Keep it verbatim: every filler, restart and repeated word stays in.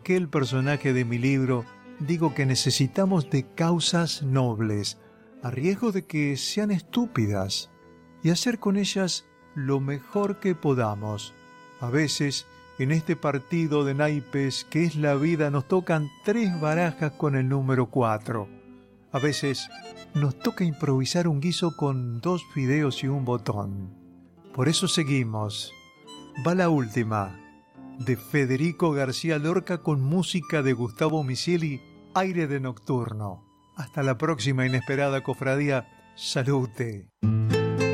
aquel personaje de mi libro, digo que necesitamos de causas nobles, a riesgo de que sean estúpidas, y hacer con ellas lo mejor que podamos. A veces, en este partido de naipes que es la vida, nos tocan tres barajas con el número cuatro. A veces nos toca improvisar un guiso con dos fideos y un botón. Por eso seguimos. Va la última, de Federico García Lorca, con música de Gustavo Misieli, Aire de Nocturno. Hasta la próxima inesperada cofradía. Salute.